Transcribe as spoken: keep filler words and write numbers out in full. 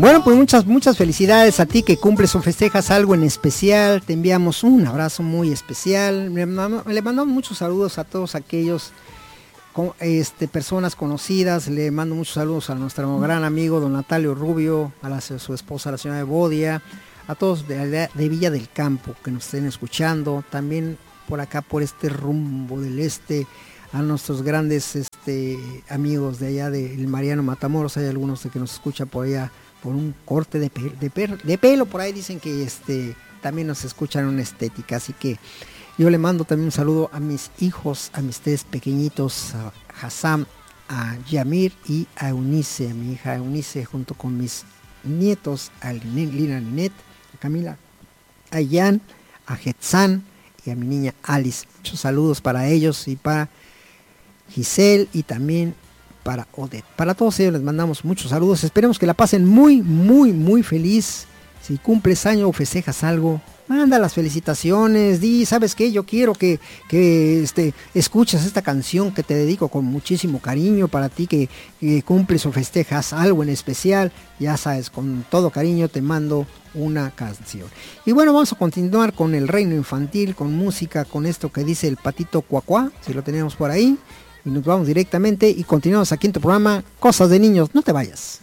Bueno, pues muchas, muchas felicidades a ti que cumples o festejas algo en especial. Te enviamos un abrazo muy especial. Le mandamos, le mandamos muchos saludos a todos aquellos con, este, personas conocidas. Le mando muchos saludos a nuestro gran amigo don Natalio Rubio, a, la, a su esposa, la señora Bodia, a todos de, de Villa del Campo que nos estén escuchando. También por acá, por este rumbo del este, a nuestros grandes este, amigos de allá del Mariano Matamoros. Hay algunos de que nos escuchan por allá por un corte de, pe de, pe de pelo, por ahí dicen que este también nos escuchan una estética, así que yo le mando también un saludo a mis hijos, a mis tres pequeñitos, a Hassam, a Yamir y a Eunice, a mi hija Eunice, junto con mis nietos, a Lina Linet, a Camila, a Jan, a Getzán y a mi niña Alice. Muchos saludos para ellos y para Giselle y también para Odette. Para todos ellos les mandamos muchos saludos. Esperemos que la pasen muy, muy, muy feliz. Si cumples año o festejas algo, manda las felicitaciones. Di, ¿sabes qué? Yo quiero que, que este, escuches esta canción que te dedico con muchísimo cariño para ti que, que cumples o festejas algo en especial. Ya sabes, con todo cariño te mando una canción. Y bueno, vamos a continuar con el reino infantil, con música, con esto que dice el patito cuacuá, si lo tenemos por ahí. Y nos vamos directamente y continuamos aquí en tu programa Cosas de Niños. No te vayas.